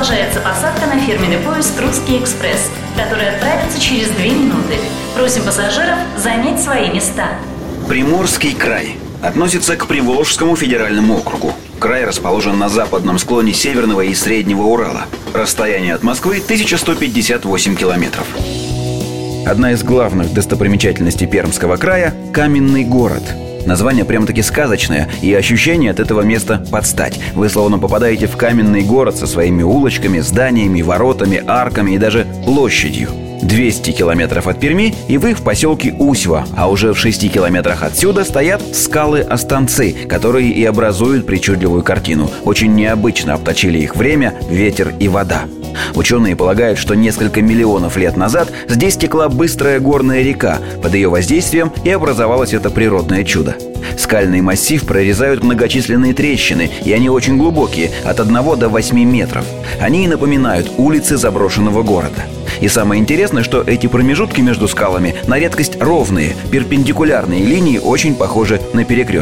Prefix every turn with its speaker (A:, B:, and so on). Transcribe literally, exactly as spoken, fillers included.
A: Продолжается посадка на фирменный поезд «Русский экспресс», который отправится через две минуты. Просим пассажиров занять свои места.
B: Приморский край относится к Приволжскому федеральному округу. Край расположен на западном склоне Северного и Среднего Урала. Расстояние от Москвы тысяча сто пятьдесят восемь километров. Одна из главных достопримечательностей Пермского края – Каменный город. Название прям-таки сказочное, и ощущение от этого места под стать. Вы словно попадаете в каменный город со своими улочками, зданиями, воротами, арками и даже площадью. двести километров от Перми, и вы в поселке Усьва, а уже в шести километрах отсюда стоят скалы-останцы, которые и образуют причудливую картину. Очень необычно обточили их время, ветер и вода. Ученые полагают, что несколько миллионов лет назад здесь текла быстрая горная река. Под ее воздействием и образовалось это природное чудо. Скальный массив прорезают многочисленные трещины, и они очень глубокие, от одного до восьми метров. Они и напоминают улицы заброшенного города. И самое интересное, что эти промежутки между скалами на редкость ровные, перпендикулярные линии очень похожи на перекрестки.